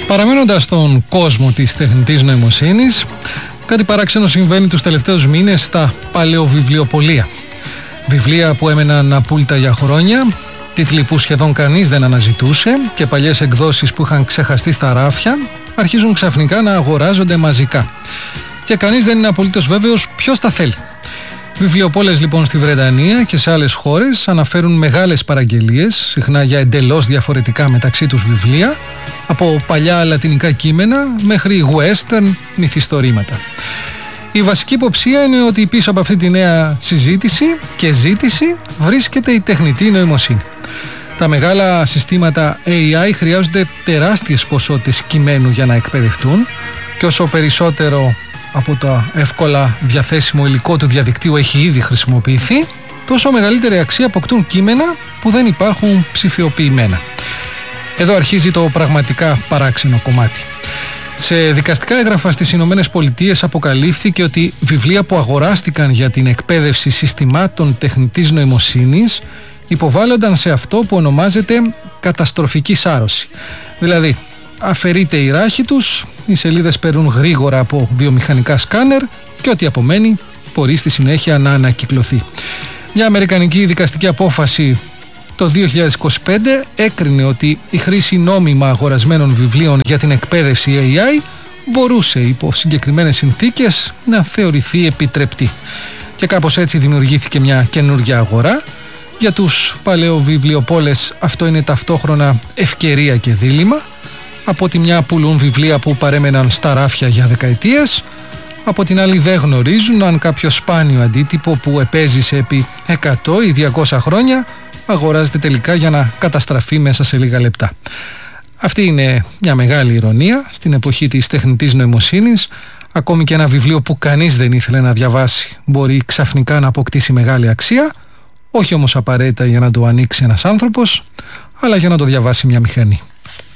Παραμένοντας στον κόσμο της τεχνητής νοημοσύνης, κάτι παράξενο συμβαίνει τους τελευταίους μήνες στα παλαιοβιβλιοπωλεία. Βιβλία που έμεναν απούλητα για χρόνια, τίτλοι που σχεδόν κανείς δεν αναζητούσε και παλιές εκδόσεις που είχαν ξεχαστεί στα ράφια αρχίζουν ξαφνικά να αγοράζονται μαζικά. Και κανείς δεν είναι απολύτως βέβαιος ποιος τα θέλει. Βιβλιοπόλες λοιπόν στη Βρετανία και σε άλλες χώρες αναφέρουν μεγάλες παραγγελίες, συχνά για εντελώς διαφορετικά μεταξύ τους βιβλία, από παλιά λατινικά κείμενα μέχρι western μυθιστορήματα. Η βασική υποψία είναι ότι πίσω από αυτή τη νέα συζήτηση και ζήτηση βρίσκεται η τεχνητή νοημοσύνη. Τα μεγάλα συστήματα AI χρειάζονται τεράστιες ποσότητες κειμένου για να εκπαιδευτούν και όσο περισσότερο από το εύκολα διαθέσιμο υλικό του διαδικτύου έχει ήδη χρησιμοποιηθεί, τόσο μεγαλύτερη αξία αποκτούν κείμενα που δεν υπάρχουν ψηφιοποιημένα. Εδώ αρχίζει το πραγματικά παράξενο κομμάτι. Σε δικαστικά έγγραφα στις Ηνωμένες Πολιτείες αποκαλύφθηκε ότι βιβλία που αγοράστηκαν για την εκπαίδευση συστημάτων τεχνητής νοημοσύνης υποβάλλονταν σε αυτό που ονομάζεται καταστροφική σάρωση. Δηλαδή, αφαιρείται η ράχη τους, οι σελίδες περνούν γρήγορα από βιομηχανικά σκάνερ και ό,τι απομένει μπορεί στη συνέχεια να ανακυκλωθεί. Μια αμερικανική δικαστική απόφαση το 2025 έκρινε ότι η χρήση νόμιμα αγορασμένων βιβλίων για την εκπαίδευση AI μπορούσε υπό συγκεκριμένες συνθήκες να θεωρηθεί επιτρεπτή. Και κάπως έτσι δημιουργήθηκε μια καινούργια αγορά. Για τους παλαιοβιβλιοπόλες αυτό είναι ταυτόχρονα ευκαιρία και δίλημμα. Από τη μια πουλούν βιβλία που παρέμεναν στα ράφια για δεκαετίες, από την άλλη δεν γνωρίζουν αν κάποιο σπάνιο αντίτυπο που επέζησε επί 100 ή 200 χρόνια αγοράζεται τελικά για να καταστραφεί μέσα σε λίγα λεπτά. Αυτή είναι μια μεγάλη ηρωνία στην εποχή της τεχνητής νοημοσύνης. Ακόμη και ένα βιβλίο που κανείς δεν ήθελε να διαβάσει μπορεί ξαφνικά να αποκτήσει μεγάλη αξία, όχι όμως απαραίτητα για να το ανοίξει ένας άνθρωπος, αλλά για να το διαβάσει μια μηχανή.